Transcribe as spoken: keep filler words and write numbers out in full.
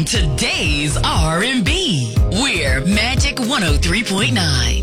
from today's R and B. We're Magic one oh three point nine.